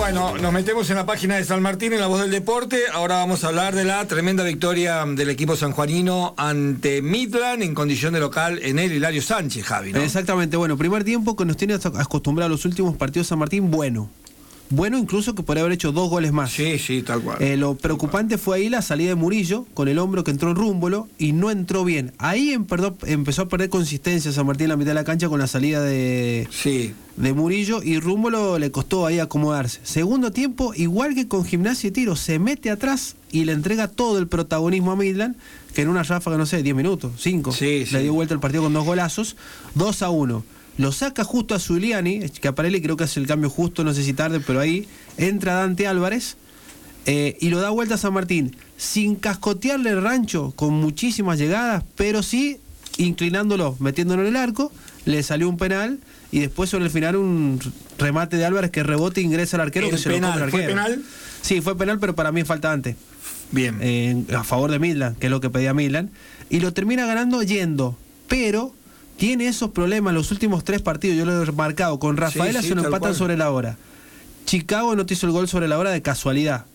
Bueno, nos metemos en la página de San Martín, en La Voz del Deporte. Ahora vamos a hablar de la tremenda victoria del equipo sanjuanino ante Midland en condición de local en el Hilario Sánchez, Javi, ¿no? Exactamente, bueno, primer tiempo que nos tiene acostumbrados a los últimos partidos San Martín, bueno, incluso que podría haber hecho 2 goles más. Sí, tal cual. Lo preocupante fue ahí la salida de Murillo, con el hombro que entró en Rúmbolo y no entró bien. Ahí empezó a perder consistencia San Martín en la mitad de la cancha con la salida de Murillo, y Rúmbolo le costó ahí acomodarse. Segundo tiempo, igual que con Gimnasia y Tiro, se mete atrás y le entrega todo el protagonismo a Midland, que en una ráfaga, no sé, 10 minutos, 5, le dio vuelta el partido con 2 golazos, 2-1. Lo saca justo a Zuliani, que Aparelli creo que hace el cambio justo, no sé si tarde, pero ahí entra Dante Álvarez y lo da vuelta a San Martín, sin cascotearle el rancho, con muchísimas llegadas, pero sí inclinándolo, metiéndolo en el arco. Le salió un penal y después sobre el final un remate de Álvarez que rebota e ingresa al arquero, que se lo come el arquero. ¿Fue penal? Sí, fue penal, pero para mí falta antes. Bien. A favor de Midland, que es lo que pedía Midland. Y lo termina ganando yendo, pero tiene esos problemas los últimos 3 partidos. Yo lo he marcado. Con Rafaela se lo empatan sobre la hora. Chicago no te hizo el gol sobre la hora de casualidad.